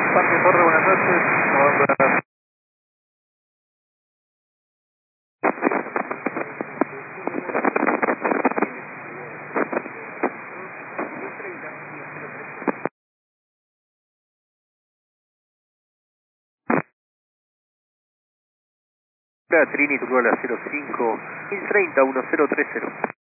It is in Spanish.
Parque Torre, buenas noches. November. Trini, Turuala 05, 1030 1030.